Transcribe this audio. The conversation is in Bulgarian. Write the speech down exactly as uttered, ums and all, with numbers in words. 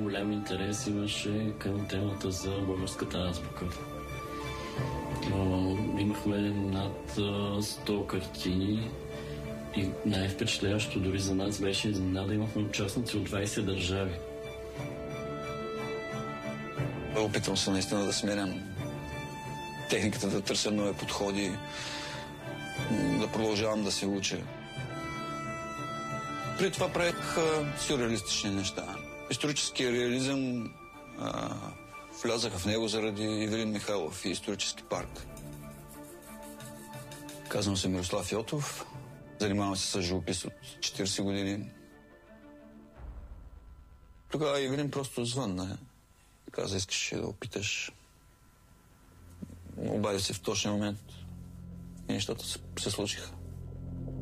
голям интерес имаше към темата за българската азбука. Имахме над сто картини и най-впечатляващо дори за нас беше изненада, имахме участници от двайсет държави. Опитвам се наистина да сменям техниката, да търся нови подходи, да продължавам да се уча. При това правих сюрреалистични неща. Исторически реализъм а, влязаха в него заради Ивелин Михайлов и исторически парк. Казвам се Мирослав Йотов. Занимавам се с живопис от четирийсет години. Тогава Ивелин просто звънна. Каза, искаш да опиташ. Обади се в точния момент и нещата се, се случиха.